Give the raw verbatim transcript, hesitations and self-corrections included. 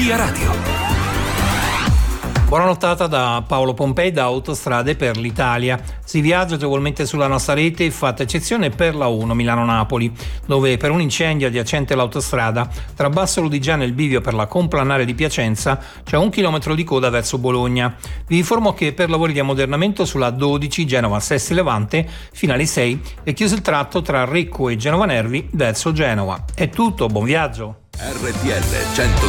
Via Radio. Buona nottata da Paolo Pompei da Autostrade per l'Italia. Si viaggia agevolmente sulla nostra rete, fatta eccezione per la uno Milano-Napoli, dove per un incendio adiacente all'autostrada tra Basso Lodigiano e il bivio per la Complanare di Piacenza c'è un chilometro di coda verso Bologna. Vi informo che per lavori di ammodernamento sulla dodici Genova-Sesti Levante fino alle sei è chiuso il tratto tra Recco e Genova Nervi verso Genova. È tutto, buon viaggio! R T L cento